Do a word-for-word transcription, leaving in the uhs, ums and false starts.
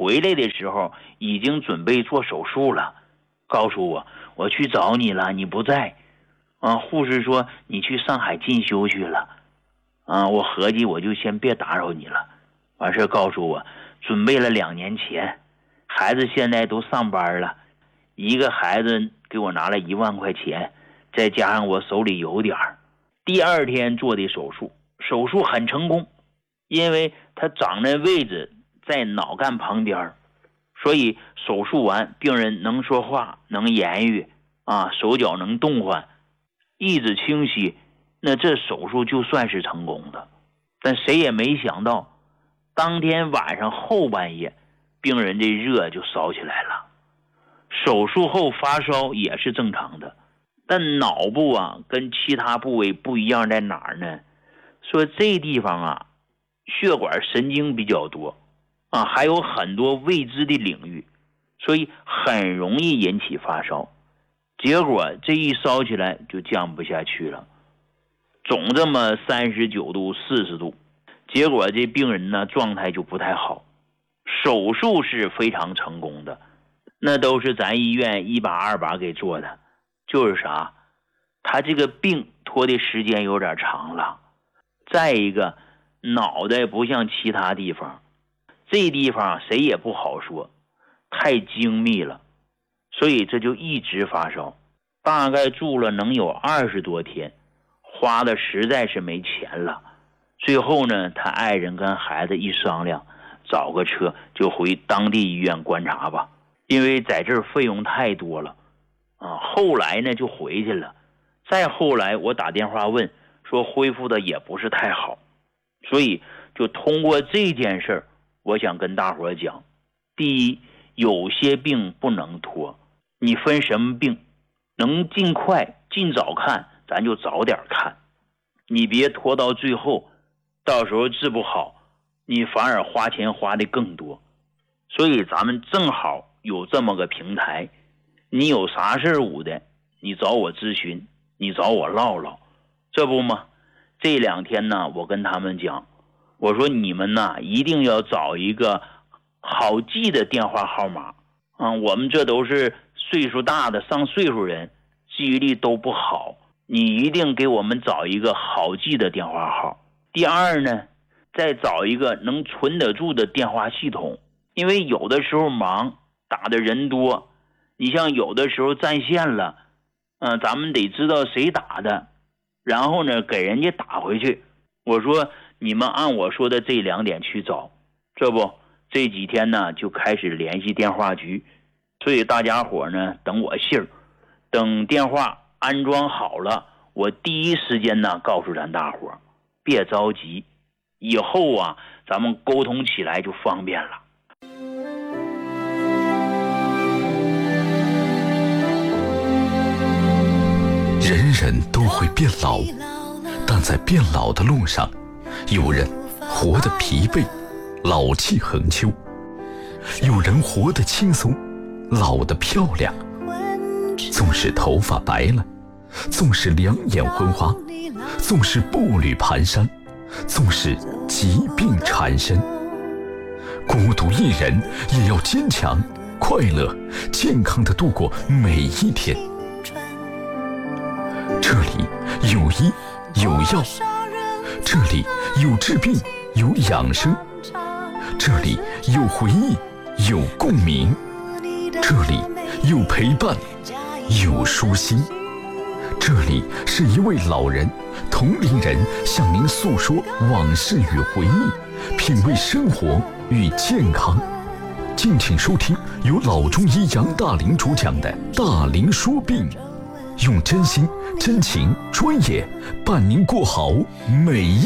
回来的时候已经准备做手术了，告诉我我去找你了，你不在啊。护士说你去上海进修去了啊。我合计我就先别打扰你了，完事告诉我准备了两年钱，孩子现在都上班了，一个孩子给我拿了一万块钱，再加上我手里有点儿。第二天做的手术，手术很成功，因为他长的位置在脑干旁边，所以手术完病人能说话，能言语啊，手脚能动换，意志清晰，那这手术就算是成功的。但谁也没想到，当天晚上后半夜病人这热就烧起来了。手术后发烧也是正常的，但脑部啊跟其他部位不一样在哪儿呢？说这地方啊血管神经比较多啊，还有很多未知的领域，所以很容易引起发烧。结果这一烧起来就降不下去了，总这么三十九度四十度，结果这病人呢状态就不太好。手术是非常成功的，那都是咱医院一把二把给做的。就是啥，他这个病拖的时间有点长了，再一个脑袋不像其他地方，这地方谁也不好说，太精密了，所以这就一直发烧，大概住了能有二十多天，花的实在是没钱了。最后呢，他爱人跟孩子一商量，找个车就回当地医院观察吧，因为在这儿费用太多了啊。后来呢就回去了，再后来我打电话问，说恢复的也不是太好。所以就通过这件事儿，我想跟大伙讲，第一，有些病不能拖，你分什么病，能尽快尽早看咱就早点看，你别拖到最后，到时候治不好你反而花钱花的更多。所以咱们正好有这么个平台，你有啥事务的你找我咨询，你找我唠唠，这不吗？这两天呢我跟他们讲，我说你们呢一定要找一个好记的电话号码啊，我们这都是岁数大的上岁数人，记忆力都不好，你一定给我们找一个好记的电话号。第二呢，再找一个能存得住的电话系统，因为有的时候忙打的人多，你像有的时候占线了，嗯、呃，咱们得知道谁打的，然后呢给人家打回去。我说你们按我说的这两点去找，这不这几天呢就开始联系电话局，所以大家伙呢等我信儿，等电话安装好了，我第一时间呢告诉咱大伙别着急，以后啊咱们沟通起来就方便了。 人人都会变老，但在变老的路上，有人活得疲惫，老气横秋；有人活得轻松，老得漂亮。纵使头发白了，纵使两眼昏花，纵使步履蹒跚，纵使疾病缠身，孤独一人也要坚强、快乐、健康地度过每一天。这里有医有药，这里有治病有养生，这里有回忆有共鸣，这里有陪伴有舒心。这里是一位老人同龄人向您诉说往事与回忆，品味生活与健康。敬请收听由老中医杨大林主讲的大林说病，用真心真情专业伴您过好每一